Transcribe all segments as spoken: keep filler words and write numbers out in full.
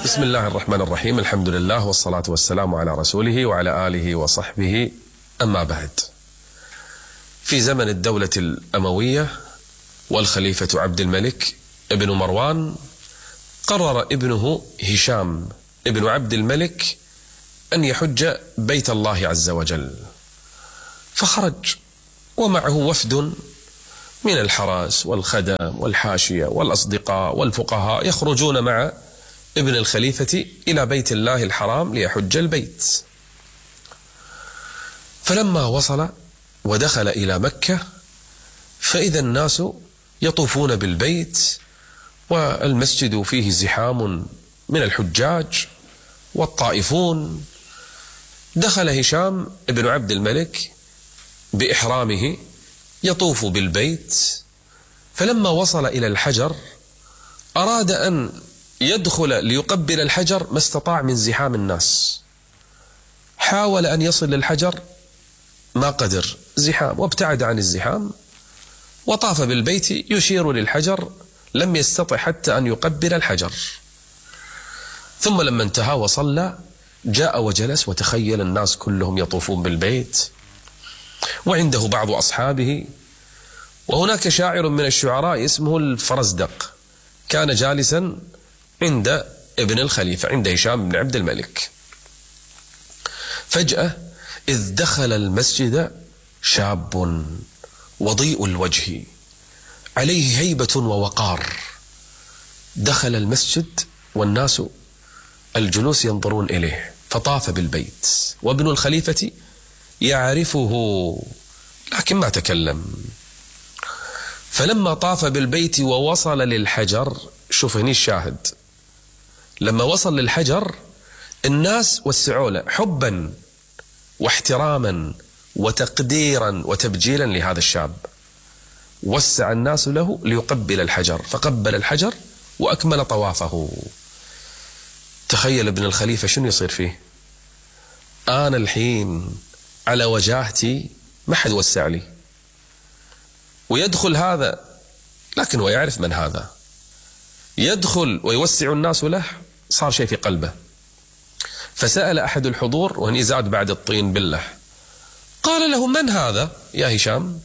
بسم الله الرحمن الرحيم. الحمد لله والصلاة والسلام على رسوله وعلى آله وصحبه. أما بعد، في زمن الدولة الأموية والخليفة عبد الملك ابن مروان، قرر ابنه هشام ابن عبد الملك أن يحج بيت الله عز وجل، فخرج ومعه وفد من الحراس والخدم والحاشية والأصدقاء والفقهاء يخرجون مع ابن الخليفة إلى بيت الله الحرام ليحج البيت. فلما وصل ودخل إلى مكة فإذا الناس يطوفون بالبيت والمسجد فيه زحام من الحجاج والطائفون. دخل هشام ابن عبد الملك بإحرامه يطوف بالبيت، فلما وصل إلى الحجر أراد أن يدخل ليقبل الحجر، ما استطاع من زحام الناس. حاول أن يصل للحجر ما قدر، زحام، وابتعد عن الزحام وطاف بالبيت يشير للحجر، لم يستطع حتى أن يقبل الحجر. ثم لما انتهى وصلى جاء وجلس وتخيل الناس كلهم يطوفون بالبيت وعنده بعض أصحابه، وهناك شاعر من الشعراء اسمه الفرزدق كان جالسا عند ابن الخليفة عند هشام بن عبد الملك. فجأة إذ دخل المسجد شاب وضيء الوجه عليه هيبة ووقار، دخل المسجد والناس الجلوس ينظرون إليه، فطاف بالبيت وابن الخليفة يعرفه لكن ما تكلم. فلما طاف بالبيت ووصل للحجر، شوف هني الشاهد، لما وصل للحجر الناس وسعوا له حبا واحتراما وتقديرا وتبجيلا لهذا الشاب، وسع الناس له ليقبل الحجر، فقبل الحجر وأكمل طوافه. تخيل ابن الخليفة شنو يصير فيه؟ أنا الحين على وجاهتي ما حد وسع لي، ويدخل هذا لكن هو يعرف من هذا، يدخل ويوسع الناس له، صار شيء في قلبه. فسأل أحد الحضور، وهني زاد بعد الطين بالله، قال له: من هذا يا هشام؟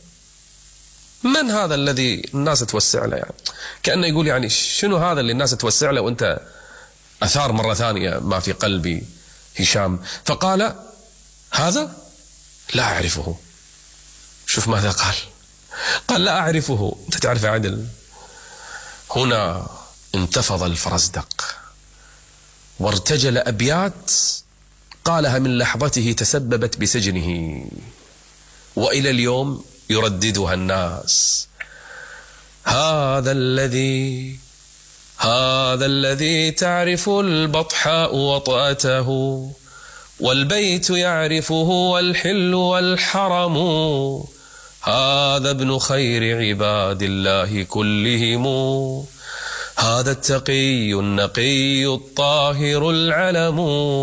من هذا الذي الناس توسع له؟ يعني كأنه يقول يعني شنو هذا اللي الناس توسع له وانت أثار مرة ثانية ما في قلبي هشام. فقال: هذا لا أعرفه. شوف ماذا قال، قال: لا أعرفه. أنت تعرف عدل. هنا انتفض الفرزدق وارتجل أبيات قالها من لحظته تسببت بسجنه، وإلى اليوم يرددها الناس: هذا الذي هذا الذي تعرف البطحاء وطأته، والبيت يعرفه والحل والحرم، هذا ابن خير عباد الله كلهم، هذا التقي النقي الطاهر العلم،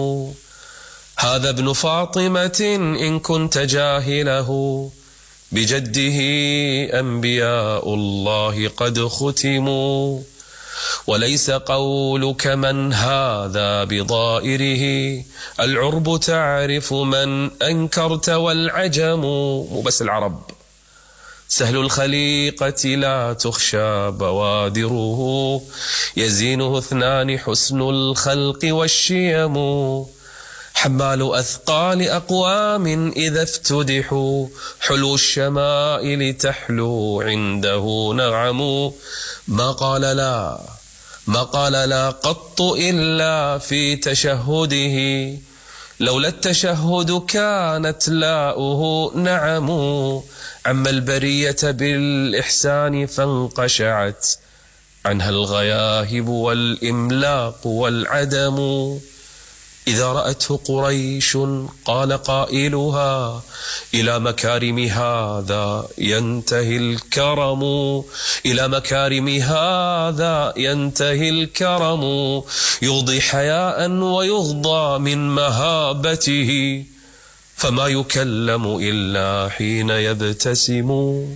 هذا ابن فاطمة إن كنت جاهله، بجده أنبياء الله قد ختموا، وليس قولك من هذا بضائره، العرب تعرف من أنكرت والعجم. مو بس العرب، سهل الخليقة لا تخشى بوادره، يزينه اثنان حسن الخلق والشيم، حمال أثقال أقوام إذا افتدحوا، حلو الشمائل تحلو عنده نعم، ما قال لا ما قال لا قط إلا في تشهده، لولا التشهد كانت لاؤه نعم، عم البرية بالإحسان فانقشعت عنها الغياهب والإملاق والعدم، إذا رأته قريش قال قائلها إلى مكارم هذا ينتهي الكرم، إلى مكارم هذا ينتهي الكرم، يغضي حياء ويغضى من مهابته، فما يكلم إلا حين يبتسم،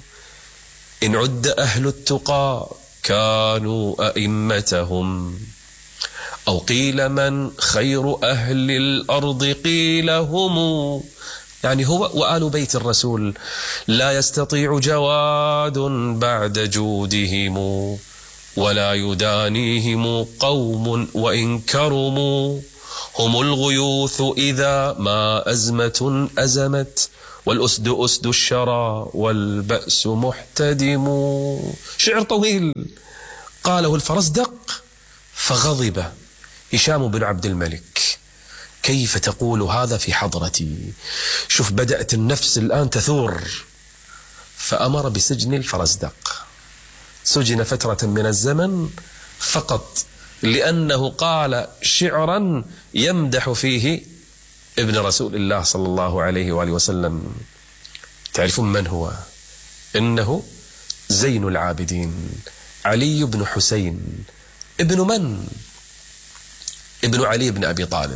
إن عد أهل التقى كانوا أئمتهم، أو قيل من خير أهل الأرض قيل هم، يعني هو وآل بيت الرسول. لا يستطيع جواد بعد جودهم، ولا يدانيهم قوم وإن كرموا. هم الغيوث إذا ما أزمة أزمت، والأسد أسد الشرى والبأس محتدم. شعر طويل قاله الفرزدق فغضب هشام بن عبد الملك: كيف تقول هذا في حضرتي؟ شوف بدأت النفس الآن تثور، فأمر بسجن الفرزدق. سجن فترة من الزمن فقط لأنه قال شعرا يمدح فيه ابن رسول الله صلى الله عليه وآله وسلم. تعرفون من هو؟ إنه زين العابدين علي بن حسين. ابن من؟ ابن علي بن أبي طالب.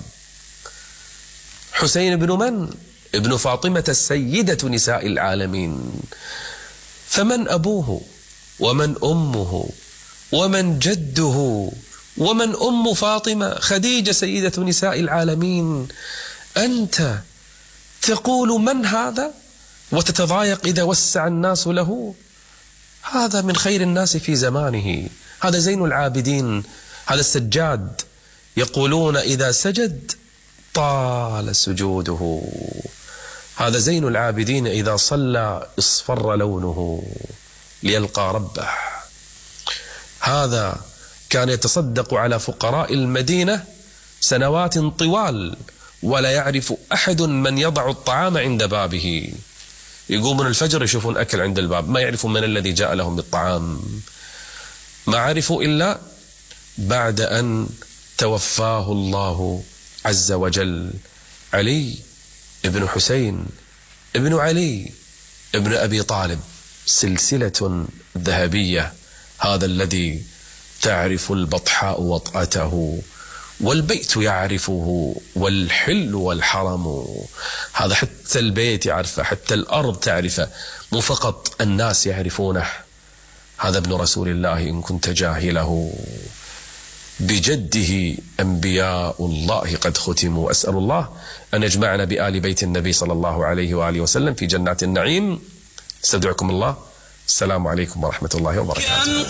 حسين ابن من؟ ابن فاطمة السيدة نساء العالمين. فمن أبوه ومن أمه ومن جده ومن أم فاطمة؟ خديجة سيدة نساء العالمين. أنت تقول من هذا وتتضايق إذا وسع الناس له؟ هذا من خير الناس في زمانه، هذا زين العابدين، هذا السجاد. يقولون إذا سجد طال سجوده. هذا زين العابدين إذا صلى اصفر لونه ليلقى ربه. هذا كان يتصدق على فقراء المدينة سنوات طوال، ولا يعرف أحد من يضع الطعام عند بابه. يقومون الفجر يشوفون أكل عند الباب، ما يعرفون من الذي جاء لهم بالطعام. ما عرفوا إلا بعد أن توفاه الله عز وجل. علي ابن حسين ابن علي ابن أبي طالب، سلسلة ذهبية. هذا الذي تعرف البطحاء وطأته، والبيت يعرفه، والحل والحرم. هذا حتى البيت يعرفه، حتى الأرض تعرفه، مو فقط الناس يعرفونه. هذا ابن رسول الله إن كنت جاهله. بجده أنبياء الله قد ختموا. أسأل الله أن يجمعنا بآل بيت النبي صلى الله عليه وآله وسلم في جنات النعيم. استودعكم الله. السلام عليكم ورحمة الله وبركاته.